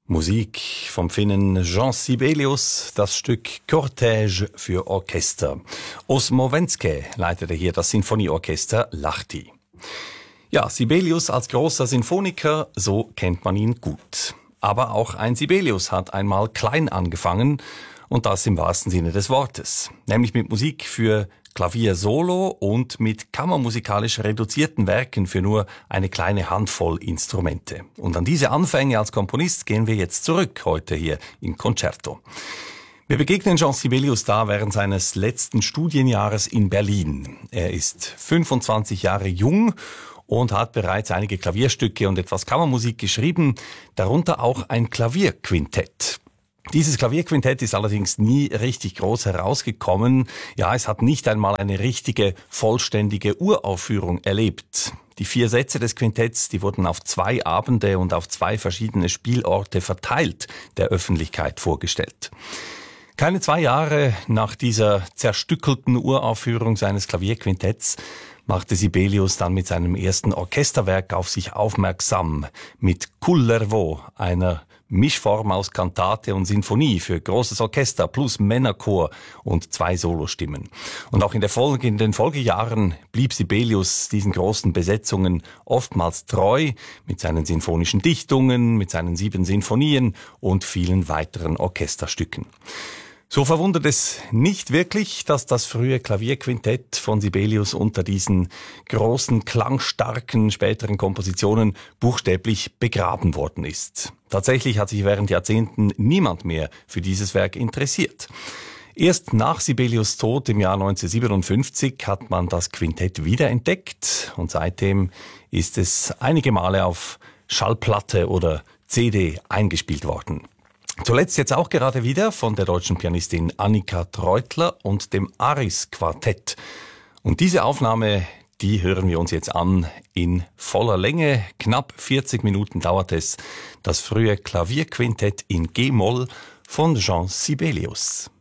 Musik vom Finnen Jean Sibelius, das Stück Cortège für Orchester. Osmo Venske leitete hier das Sinfonieorchester Lahti. Ja, Sibelius als großer Sinfoniker, so kennt man ihn gut. Aber auch ein Sibelius hat einmal klein angefangen, und das im wahrsten Sinne des Wortes. Nämlich mit Musik für Klavier solo und mit kammermusikalisch reduzierten Werken für nur eine kleine Handvoll Instrumente. Und an diese Anfänge als Komponist gehen wir jetzt zurück, heute hier im Concerto. Wir begegnen Jean Sibelius da während seines letzten Studienjahres in Berlin. Er ist 25 Jahre jung und hat bereits einige Klavierstücke und etwas Kammermusik geschrieben, darunter auch ein Klavierquintett. Dieses Klavierquintett ist allerdings nie richtig groß herausgekommen. Ja, es hat nicht einmal eine richtige, vollständige Uraufführung erlebt. Die 4 Sätze des Quintetts, die wurden auf 2 Abende und auf 2 verschiedene Spielorte verteilt der Öffentlichkeit vorgestellt. Keine 2 Jahre nach dieser zerstückelten Uraufführung seines Klavierquintetts machte Sibelius dann mit seinem ersten Orchesterwerk auf sich aufmerksam, mit Kullervo, einer Mischform aus Kantate und Sinfonie für großes Orchester plus Männerchor und 2 Solostimmen. Und auch in den Folgejahren blieb Sibelius diesen großen Besetzungen oftmals treu mit seinen sinfonischen Dichtungen, mit seinen 7 Sinfonien und vielen weiteren Orchesterstücken. So verwundert es nicht wirklich, dass das frühe Klavierquintett von Sibelius unter diesen großen, klangstarken späteren Kompositionen buchstäblich begraben worden ist. Tatsächlich hat sich während Jahrzehnten niemand mehr für dieses Werk interessiert. Erst nach Sibelius' Tod im Jahr 1957 hat man das Quintett wiederentdeckt und seitdem ist es einige Male auf Schallplatte oder CD eingespielt worden. Zuletzt jetzt auch gerade wieder von der deutschen Pianistin Annika Treutler und dem Aris-Quartett. Und diese Aufnahme, die hören wir uns jetzt an in voller Länge. Knapp 40 Minuten dauert es. Das frühe Klavierquintett in G-Moll von Jean Sibelius.